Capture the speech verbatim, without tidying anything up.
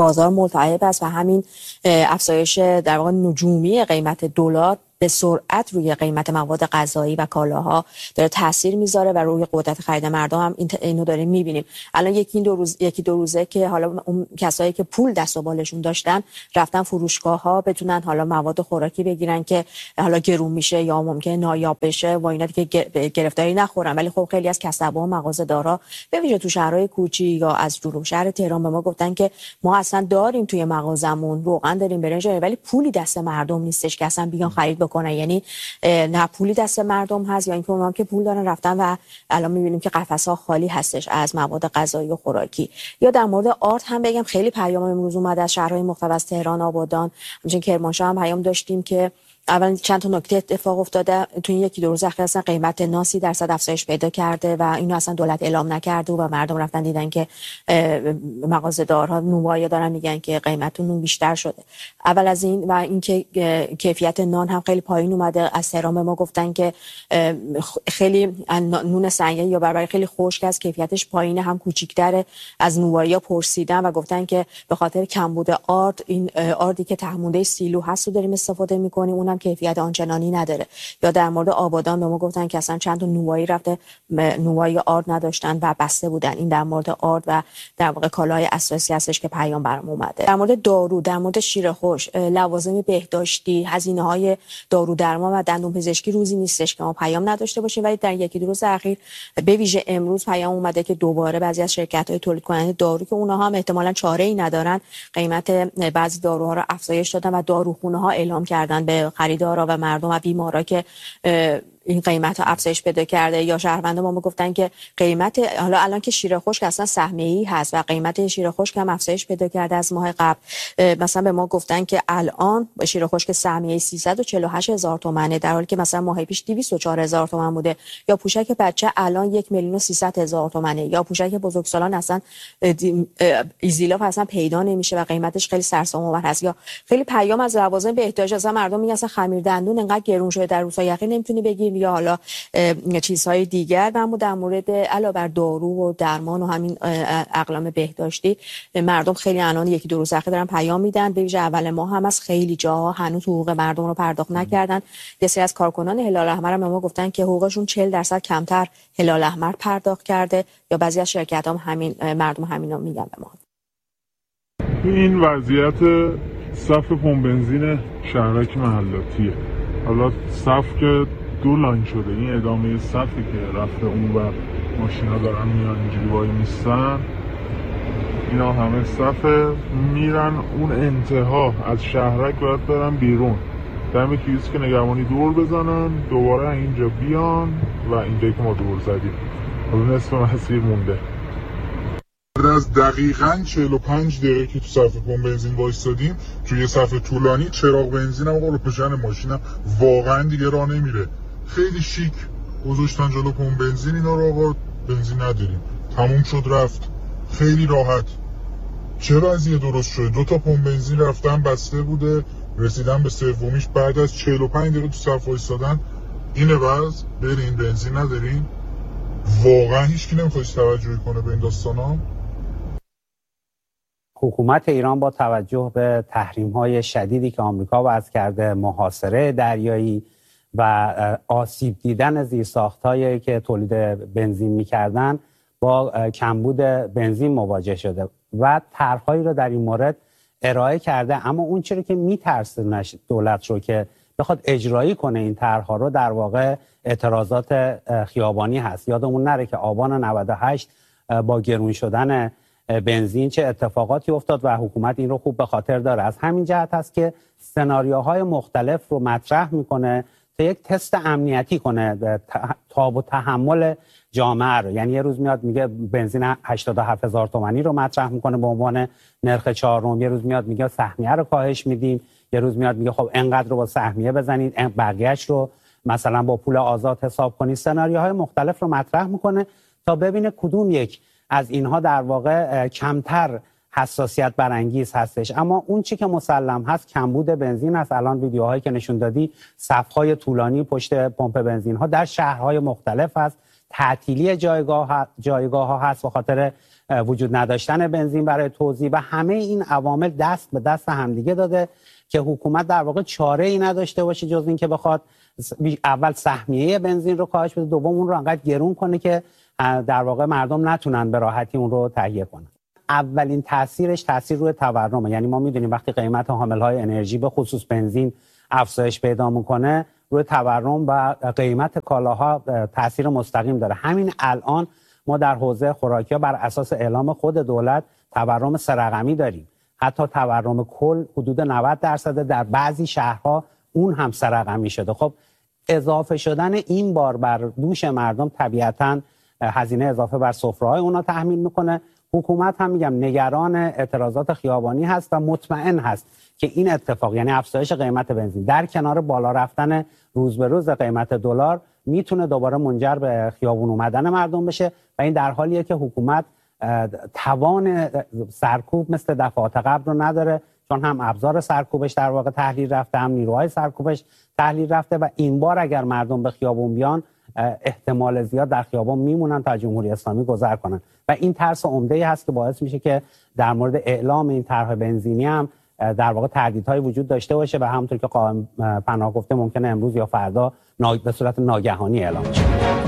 بازار ملتهب است و همین افزایش در واقع نجومی قیمت دلار به سرعت روی قیمت مواد غذایی و کالاها داره تاثیر میذاره و روی قدرت خرید مردم هم اینو داریم میبینیم. الان یکی دو روز یکی دو روزه که حالا اون کسایی که پول دست و بالشون داشتن رفتن فروشگاه ها بتونن حالا مواد خوراکی بگیرن که حالا گرون میشه یا ممکنه نایاب بشه و اینا دیگه گرفتاری نخورن، ولی خب خیلی از کسب‌ها و مغازه‌دارا به ویژه تو شهرهای کوچیک یا از جنوب شهر تهران به ما گفتن که ما اصلا داریم توی مغازمون روغن داریم برنج داریم ولی پولی دست مردم نیستش که اصلا بیان خرید بکنن. یعنی نه پولی دست مردم هست یا اینکه اونام که پول دارن رفتن و الان میبینیم که قفس‌ها خالی هستش از مواد غذایی و خوراکی. یا در مورد آرد هم بگم خیلی پیام امروز اومد از شهرهای مختلف از تهران، آبادان، همچنین کرمانشاه هم پیام داشتیم که اول چند تا نکته اتفاق افتاده تو این یکی دو روز اخیر. اصلا قیمت نان سی درصد افزایش پیدا کرده و اینو اصلا دولت اعلام نکرده و مردم رفتن دیدن که مغازه‌دارها نونوایی دارن میگن که قیمت نون بیشتر شده. اول از این و اینکه کیفیت نان هم خیلی پایین اومده. از تهران به ما گفتن که خیلی نون سنگی یا برابر خیلی خشک است، کیفیتش پایینه، هم کوچیک‌تره. از نونوایی‌ها پرسیدن و گفتن که به خاطر کمبود آرد این آردی که تهمونده سیلو هست رو داریم استفاده می‌کنیم، اونم کیفیت آنچنانی نداره. یا در مورد آبادان به ما گفتن که اصلا چند تا نونوایی رفته نونوایی آرد نداشتن و بسته بودن. این در مورد آرد و در واقع کالای اساسی هستش که پیام برام اومده. در مورد دارو، در مورد شیر خوش، لوازم بهداشتی، هزینه‌های دارو درمان و دندون پزشکی روزی نیستش که ما پیام نداشته باشیم، ولی در یکی دو روز اخیر به ویژه امروز پیام اومده که دوباره بعضی از شرکت‌های تولید کننده دارو که اونها هم احتمالاً چاره‌ای ندارن قیمت بعضی داروها رو افزایش دادن و داروخونه‌ها اعلام کردن به خریدارا و مردم و بیمارا که این قیمت ها افزایش پیدا کرده. یا شهروندان ما گفتن که قیمت حالا الان که شیر خشک اصلا سهمیه‌ای هست و قیمت شیر خشک هم افزایش پیدا کرده از ماه قبل. مثلا به ما گفتن که الان شیر خشک سهمیه‌ای سیصد و چهل و هشت هزار تومانه در حالی که مثلا ماه پیش دویست و چهار هزار تومان بوده. یا پوشک بچه الان یک میلیون و سیصد هزار تومانه. یا پوشک بزرگسالان اصلا ایزیلاف اصلا پیدا نمیشه و قیمتش خیلی سرسام‌آور هست. یا خیلی پیام از لوازم بهداشت اصلا مردم میگن اصلا خمیر دندون انقدر گرون شده در روزهای اخیر نمیتونی بگیری یا حالا چیزهای دیگر. و در مورد علاوه بر دارو و درمان و همین اقلام بهداشتی مردم خیلی الان یکی دو روز اخیر دارن پیام میدن. به ویژه اول ماه هم از خیلی جاها هنوز حقوق مردم رو پرداخت نکردن. یه سری از کارکنان هلال احمر هم به ما گفتن که حقوقشون چهل درصد کمتر هلال احمر پرداخت کرده. یا بعضی از شرکت‌ها هم همین مردم همینا میگن به ما. این وضعیت صف پمپ بنزین شهرک محلاتیه. حالا صف که دو لاین شده، این ادامه صفی که رفته اون و ماشینا دارن میان اینجوری وای میستن، اینا همه صفه میرن اون انتها از شهرک باید برن بیرون دم کیوسک که نگهبانی دور بزنن دوباره اینجا بیان و اینجایی که ما دور زدیم حالا نصف مسیر مونده. از دقیقاً چهل و پنج دقیقه که تو صف پمپ بنزین وایسادیم توی صف طولانی چراغ بنزینم و روشن ماشینم واقعا دیگه راه نمیره. خیلی شیک گذاشتن جلو پمپ بنزین اینا رو، آقا بنزین نداریم تموم شد رفت. خیلی راحت. چه وضعیه درست شده؟ دو تا پمپ بنزین رفتن بسته بوده، رسیدن به سومیش بعد از چهل و پنج دقیقه تو صف وایسادن. اینه وضع، برین بنزین ندارین. واقعا هیچکی نمیخواد توجه کنه به این داستانا. حکومت ایران با توجه به تحریم‌های شدیدی که آمریکا وضع کرده، محاصره دریایی و آسیب دیدن زیرساخت‌هایی که تولید بنزین می‌کردن با کمبود بنزین مواجه شده و طرح‌هایی رو در این مورد ارائه کرده. اما اون چیزی که می‌ترسه دولت رو که بخواد اجرایی کنه این طرح‌ها رو در واقع اعتراضات خیابانی هست. یادمون نره که آبان نود و هشت با گرون شدن بنزین چه اتفاقاتی افتاد و حکومت این رو خوب به خاطر داره. از همین جهت هست که سناریوهای مختلف رو مطرح میکنه تا یک تست امنیتی کنه تاب و تحمل جامعه رو. یعنی یه روز میاد میگه بنزین هشتاد و هفت هزار تومانی رو مطرح میکنه به عنوان نرخ چهارم، یه روز میاد میگه سهمیه رو کاهش میدیم، یه روز میاد میگه خب انقدر رو با سهمیه بزنید، بقیه‌اش رو مثلا با پول آزاد حساب کنید. سناریوهای مختلف رو مطرح میکنه تا ببینه کدوم یک از اینها در واقع کمتر حساسیت برانگیز هستش. اما اون چی که مسلم هست کمبود بنزین است. الان ویدیوهایی که نشون دادی صف‌های طولانی پشت پمپ بنزین ها در شهرهای مختلف هست. تعطیلی جایگاه ها جایگاه ها هست به خاطر وجود نداشتن بنزین برای توزیع و همه این عوامل دست به دست همدیگه داده که حکومت در واقع چاره ای نداشته باشه جز این که بخواد اول سهمیه بنزین رو کاهش بده، دوم اون رو انقدر گرون کنه که در واقع مردم نتونن به راحتی اون رو تهیه کنن. اولین تاثیرش تاثیر روی تورمه. یعنی ما میدونیم وقتی قیمت حاملهای انرژی به خصوص بنزین افزایش پیدا میکنه روی تورم و قیمت کالاها تاثیر مستقیم داره. همین الان ما در حوزه خوراکی‌ها بر اساس اعلام خود دولت تورم سه رقمی داریم. حتی تورم کل حدود نود درصد، در بعضی شهرها اون هم سه رقمی شده. خب اضافه شدن این بار بر دوش مردم طبیعتاً هزینه اضافه بر سفره‌های اونا تحمیل میکنه. حکومت هم میگم نگران اعتراضات خیابانی هست و مطمئن هست که این اتفاق، یعنی افزایش قیمت بنزین در کنار بالا رفتن روز به روز قیمت دلار، میتونه دوباره منجر به خیابون اومدن مردم بشه و این در حالیه که حکومت توان سرکوب مثل دفعات قبل رو نداره، چون هم ابزار سرکوبش در واقع تحلیل رفته، هم نیروهای سرکوبش تحلیل رفته و این بار اگر مردم به خیابون بیان احتمال زیاد در خیابان میمونن تا جمهوری اسلامی گذر کنن و این ترس عمده‌ای هست که باعث میشه که در مورد اعلام این طرح بنزینی هم در واقع تردیدهای وجود داشته باشه و همونطور که قائم پناه گفته ممکنه امروز یا فردا به صورت ناگهانی اعلام شه.